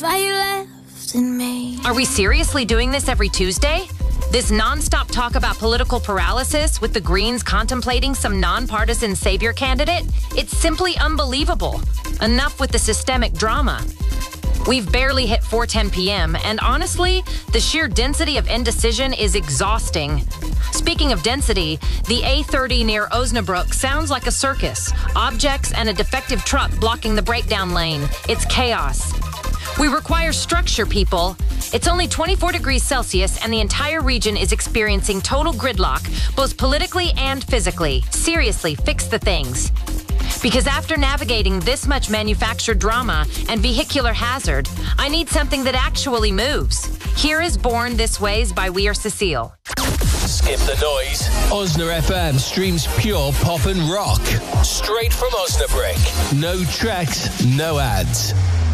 Are we seriously doing this every Tuesday? This non-stop talk about political paralysis with the Greens contemplating some nonpartisan savior candidate? It's simply unbelievable. Enough with the systemic drama. We've barely hit 4:10 p.m., and honestly, the sheer density of indecision is exhausting. Speaking of density, the A30 near Osnabrück sounds like a circus. Objects and a defective truck blocking the breakdown lane. It's chaos. We require structure, people. It's only 24 degrees Celsius, and the entire region is experiencing total gridlock, both politically and physically. Seriously, fix the things. Because after navigating this much manufactured drama and vehicular hazard, I need something that actually moves. Here is Born This Ways by We Are Cecile. Skip the noise. Osna FM streams pure pop and rock. Straight from Osnabrück. No tracks, no ads.